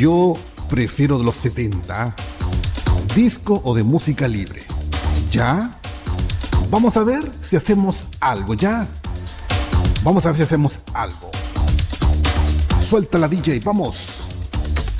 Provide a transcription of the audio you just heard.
Yo prefiero de los 70, disco o de música libre. ¿Ya? Vamos a ver si hacemos algo, ¿ya? Vamos a ver si hacemos algo. Suelta la DJ, vamos.